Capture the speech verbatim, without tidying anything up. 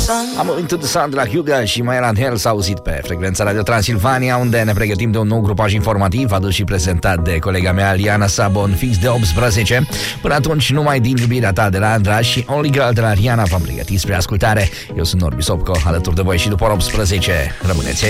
Am venit de Sandra Huga și Mylan Hell s-a auzit pe frecvența Radio Transilvania, unde ne pregătim de un nou grupaj informativ adus și prezentat de colega mea Liana Sabon, fix de optsprezece. Până atunci, numai din iubirea ta de la Andra și Only Girl de la Rihanna v-am pregătit spre ascultare. Eu sunt Norbi Sopco, alături de voi și după optsprezece. Rămâneți aici.